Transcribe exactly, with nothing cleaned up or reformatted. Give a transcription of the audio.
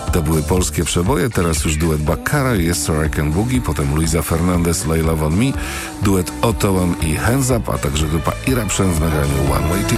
To były polskie przeboje, teraz już duet Baccara i Yes Sir I Can Boogie, potem Luisa Fernandez, Lay Love on Me, duet Otołem i Hands Up, a także grupa Eruption w nagraniu One Way Ticket.